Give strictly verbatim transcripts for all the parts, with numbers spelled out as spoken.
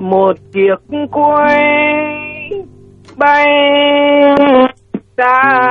một chiếc cuối bay xa.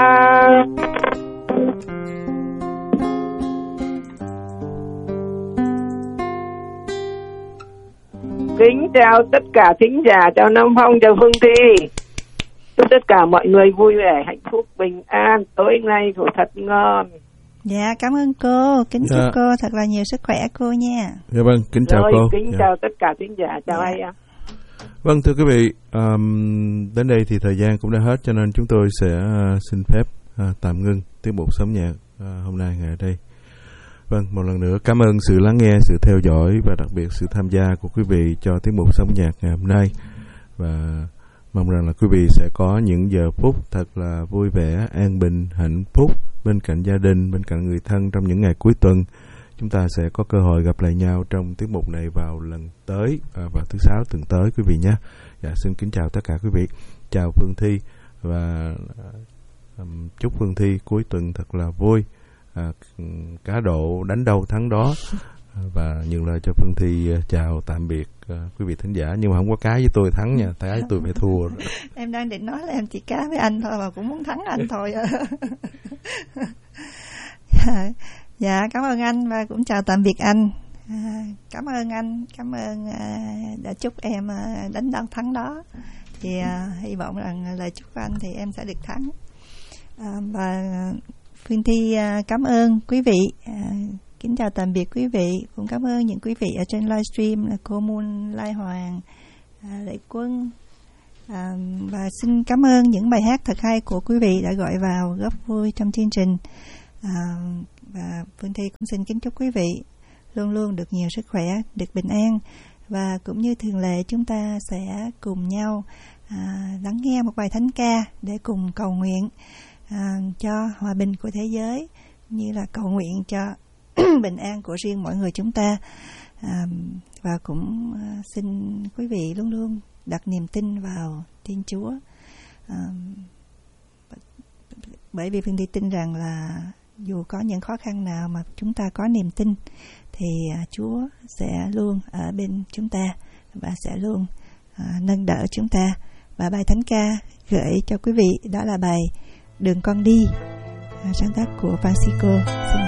Kính chào tất cả thính giả, chào Nam Phong, chào Phương Thi. Chúc tất cả mọi người vui vẻ, hạnh phúc, bình an, tối nay ngủ thật ngon. Dạ, cảm ơn cô. Kính dạ. chúc cô thật là nhiều sức khỏe cô nha. Dạ vâng, kính chào Rồi, cô. Kính dạ. chào tất cả thính giả, chào dạ. ai ạ? Vâng, thưa quý vị, um, đến đây thì thời gian cũng đã hết, cho nên chúng tôi sẽ uh, xin phép uh, tạm ngưng tiết mục Sống Nhạc uh, hôm nay ngày ở đây. Vâng, một lần nữa cảm ơn sự lắng nghe, sự theo dõi và đặc biệt sự tham gia của quý vị cho tiết mục Sống Nhạc ngày hôm nay. Và mong rằng là quý vị sẽ có những giờ phút thật là vui vẻ, an bình, hạnh phúc bên cạnh gia đình, bên cạnh người thân trong những ngày cuối tuần. Chúng ta sẽ có cơ hội gặp lại nhau trong tiết mục này vào lần tới, à, vào thứ sáu tuần tới quý vị nhé. Dạ, xin kính chào tất cả quý vị. Chào Phương Thi và um, chúc Phương Thi cuối tuần thật là vui. À, cá độ đánh đâu thắng đó. Và nhường lời cho Phương Thi chào tạm biệt uh, quý vị thính giả. Nhưng mà không có cái với tôi thắng nha, cái tôi phải thua rồi. Em đang định nói là em chỉ cá với anh thôi mà cũng muốn thắng anh thôi. Dạ, cảm ơn anh và cũng chào tạm biệt anh. À, cảm ơn anh, cảm ơn à, đã chúc em à, đánh đâu thắng đó. Thì à, hy vọng rằng lời chúc của anh thì em sẽ được thắng. À, và Phương Thi à, cảm ơn quý vị. À, kính chào tạm biệt quý vị. Cũng cảm ơn những quý vị ở trên livestream là cô Moon, Lai Hoàng, à, Lệ Quân. À, và xin cảm ơn những bài hát thật hay của quý vị đã gọi vào góp vui trong chương trình. À, và Phương Thi cũng xin kính chúc quý vị luôn luôn được nhiều sức khỏe, được bình an. Và cũng như thường lệ chúng ta sẽ cùng nhau à, lắng nghe một bài thánh ca để cùng cầu nguyện à, cho hòa bình của thế giới, như là cầu nguyện cho bình an của riêng mỗi người chúng ta. À, và cũng à, xin quý vị luôn luôn đặt niềm tin vào Thiên Chúa. À, bởi vì Phương Thi tin rằng là dù có những khó khăn nào mà chúng ta có niềm tin thì à, Chúa sẽ luôn ở bên chúng ta và sẽ luôn à, nâng đỡ chúng ta. Và bài thánh ca gửi cho quý vị đó là bài Đường Con Đi, à, sáng tác của Francisco. Xin